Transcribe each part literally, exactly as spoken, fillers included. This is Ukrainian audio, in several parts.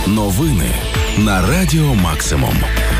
Новини на Радіо Максимум.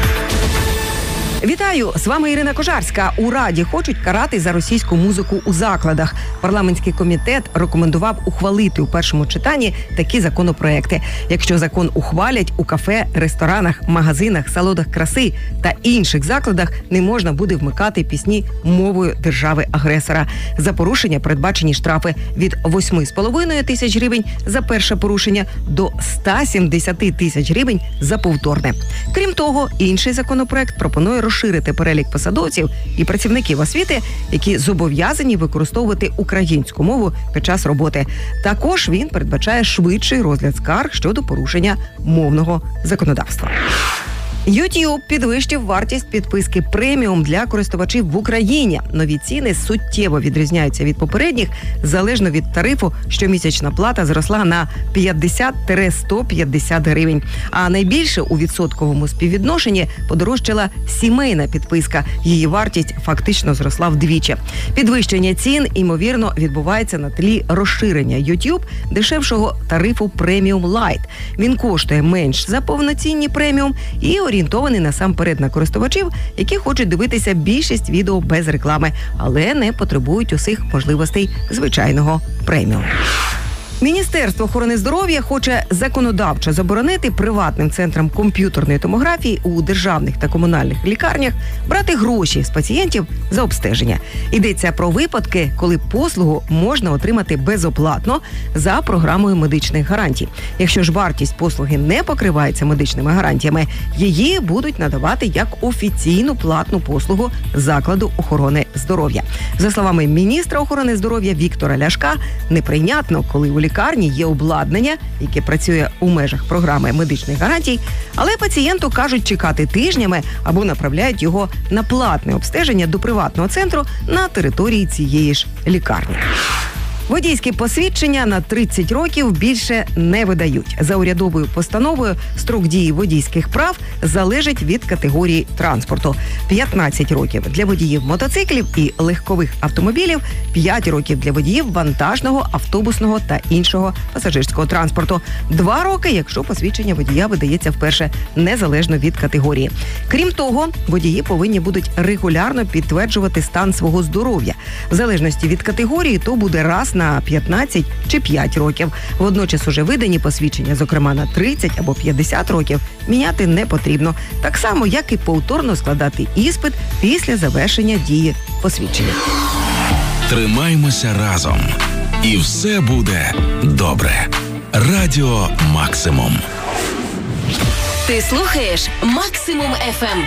Вітаю! З вами Ірина Кожарська. У Раді хочуть карати за російську музику у закладах. Парламентський комітет рекомендував ухвалити у першому читанні такі законопроекти. Якщо закон ухвалять, у кафе, ресторанах, магазинах, салонах краси та інших закладах не можна буде вмикати пісні мовою держави-агресора. За порушення передбачені штрафи від восьми з половиною тисяч гривень за перше порушення до ста сімдесяти тисяч гривень за повторне. Крім того, інший законопроект пропонує розширити перелік посадовців і працівників освіти, які зобов'язані використовувати українську мову під час роботи. Також він передбачає швидший розгляд скарг щодо порушення мовного законодавства. YouTube підвищив вартість підписки преміум для користувачів в Україні. Нові ціни суттєво відрізняються від попередніх, залежно від тарифу. Щомісячна плата зросла на п'ятдесят - сто п'ятдесят гривень. А найбільше у відсотковому співвідношенні подорожчала сімейна підписка. Її вартість фактично зросла вдвічі. Підвищення цін, ймовірно, відбувається на тлі розширення YouTube дешевшого тарифу преміум Lite. Він коштує менш за повноцінні преміум і орієнтований насамперед на користувачів, які хочуть дивитися більшість відео без реклами, але не потребують усіх можливостей звичайного преміум. Міністерство охорони здоров'я хоче законодавчо заборонити приватним центрам комп'ютерної томографії у державних та комунальних лікарнях брати гроші з пацієнтів за обстеження. Йдеться про випадки, коли послугу можна отримати безоплатно за програмою медичних гарантій. Якщо ж вартість послуги не покривається медичними гарантіями, її будуть надавати як офіційну платну послугу закладу охорони здоров'я. За словами міністра охорони здоров'я Віктора Ляшка, неприйнятно, коли у лікарні є обладнання, яке працює у межах програми медичних гарантій, але пацієнту кажуть чекати тижнями або направляють його на платне обстеження до приватного центру на території цієї ж лікарні. Водійські посвідчення на тридцять років більше не видають. За урядовою постановою строк дії водійських прав залежить від категорії транспорту. п'ятнадцять років для водіїв мотоциклів і легкових автомобілів, п'ять років для водіїв вантажного, автобусного та іншого пасажирського транспорту. Два роки, якщо посвідчення водія видається вперше, незалежно від категорії. Крім того, водії повинні будуть регулярно підтверджувати стан свого здоров'я. В залежності від категорії то буде раз на п'ятнадцять чи п'ять років. Водночас уже видані посвідчення, зокрема на тридцять або п'ятдесят років, міняти не потрібно. Так само, як і повторно складати іспит після завершення дії посвідчення. Тримаймося разом. І все буде добре. Радіо Максимум. Ти слухаєш Максимум еф ем.